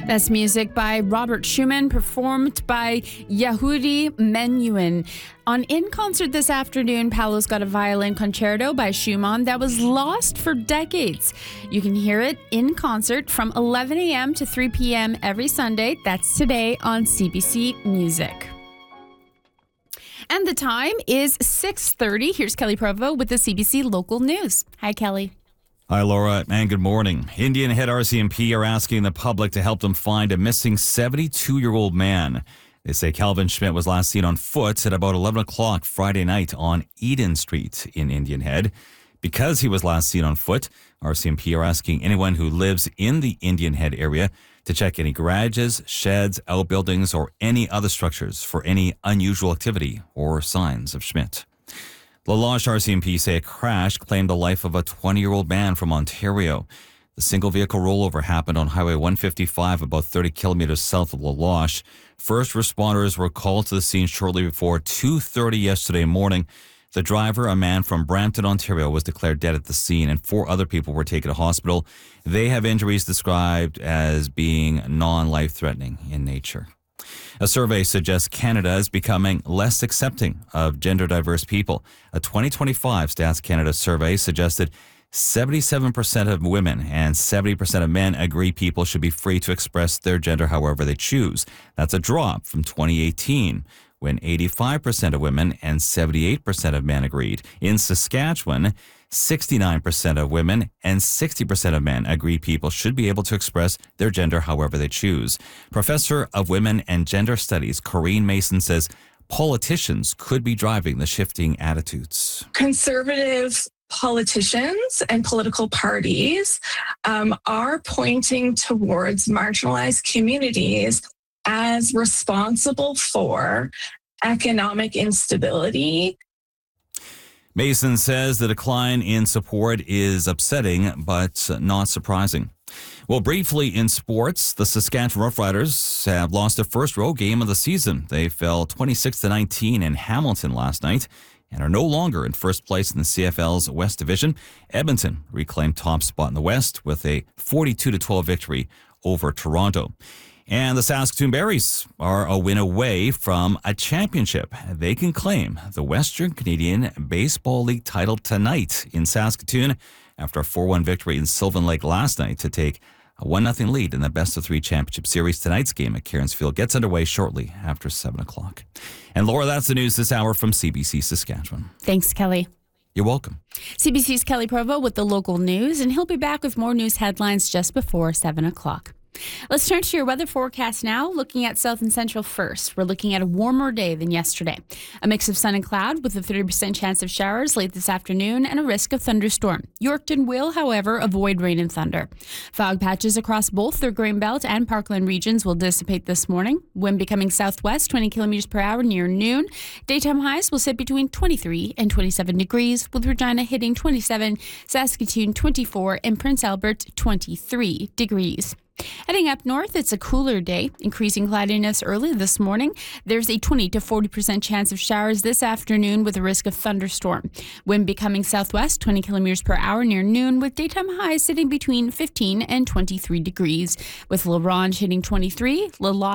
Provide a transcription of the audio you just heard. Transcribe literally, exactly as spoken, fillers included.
That's music by Robert Schumann, performed by Yehudi Menuhin. On In Concert this afternoon, Paolo's got a violin concerto by Schumann that was lost for decades. You can hear it in concert from eleven a.m. to three p.m. every Sunday. That's today on C B C Music. And the time is six thirty. Here's Kelly Provo with the C B C Local News. Hi, Kelly. Hi, Laura, and good morning. Indian Head R C M P are asking the public to help them find a missing seventy-two-year-old man. They say Calvin Schmidt was last seen on foot at about eleven o'clock Friday night on Eden Street in Indian Head. Because he was last seen on foot, R C M P are asking anyone who lives in the Indian Head area to check any garages, sheds, outbuildings, or any other structures for any unusual activity or signs of Schmidt. La Loche R C M P say a crash claimed the life of a twenty-year-old man from Ontario. The single vehicle rollover happened on Highway one fifty-five, about thirty kilometers south of La Loche. First responders were called to the scene shortly before two thirty yesterday morning. The driver, a man from Brampton, Ontario, was declared dead at the scene, and four other people were taken to hospital. They have injuries described as being non-life-threatening in nature. A survey suggests Canada is becoming less accepting of gender-diverse people. A twenty twenty-five Stats Canada survey suggested seventy-seven percent of women and seventy percent of men agree people should be free to express their gender however they choose. That's a drop from twenty eighteen, when eighty-five percent of women and seventy-eight percent of men agreed. In Saskatchewan, sixty-nine percent of women and sixty percent of men agree people should be able to express their gender however they choose. Professor of Women and Gender Studies, Corrine Mason, says politicians could be driving the shifting attitudes. Conservative politicians and political parties um, are pointing towards marginalized communities as responsible for economic instability. Mason says the decline in support is upsetting, but not surprising. Well, briefly in sports, the Saskatchewan Roughriders have lost their first road game of the season. They fell twenty-six to nineteen in Hamilton last night and are no longer in first place in the C F L's West Division. Edmonton reclaimed top spot in the West with a forty-two to twelve victory over Toronto. And the Saskatoon Berries are a win away from a championship. They can claim the Western Canadian Baseball League title tonight in Saskatoon after a four one victory in Sylvan Lake last night to take a one nothing lead in the best of three championship series. Tonight's game at Cairns Field gets underway shortly after seven o'clock. And Laura, that's the news this hour from C B C Saskatchewan. Thanks, Kelly. You're welcome. C B C's Kelly Provo with the local news, and he'll be back with more news headlines just before seven o'clock. Let's turn to your weather forecast now, looking at south and central first. We're looking at a warmer day than yesterday. A mix of sun and cloud with a thirty percent chance of showers late this afternoon and a risk of thunderstorm. Yorkton will, however, avoid rain and thunder. Fog patches across both the Greenbelt and Parkland regions will dissipate this morning. Wind becoming southwest, twenty kilometers per hour near noon. Daytime highs will sit between twenty-three and twenty-seven degrees, with Regina hitting twenty-seven, Saskatoon twenty-four, and Prince Albert twenty-three degrees. Heading up north, it's a cooler day, increasing cloudiness early this morning. There's a twenty to forty percent chance of showers this afternoon with a risk of thunderstorm. Wind becoming southwest, twenty kilometers per hour near noon, with daytime highs sitting between fifteen and twenty-three degrees. With La Ronge hitting twenty-three, La